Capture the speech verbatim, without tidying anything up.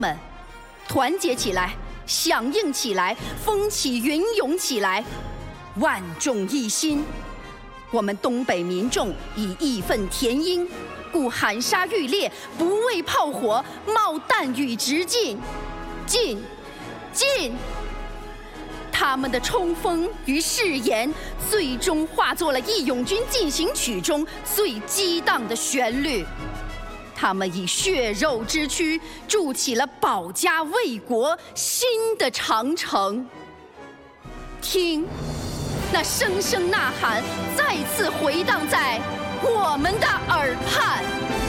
们团结起来，响应起来，风起云涌起来，万众一心。我们东北民众以义愤填膺，故含沙欲裂，不畏炮火，冒弹雨直进，进，进！他们的冲锋与誓言，最终化作了《义勇军进行曲》中最激荡的旋律。他们以血肉之躯筑起了保家卫国新的长城。听，那声声呐喊再次回荡在我们的耳畔。